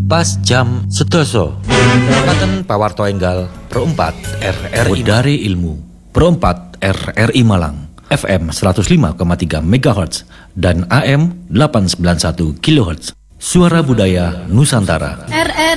Pas jam sedoso Katen Pawarto Enggal Pro 4 RRI Dari Ilmu Pro 4 RRI Malang FM 105,3 MHz dan AM 891 kHz. Suara Budaya Nusantara.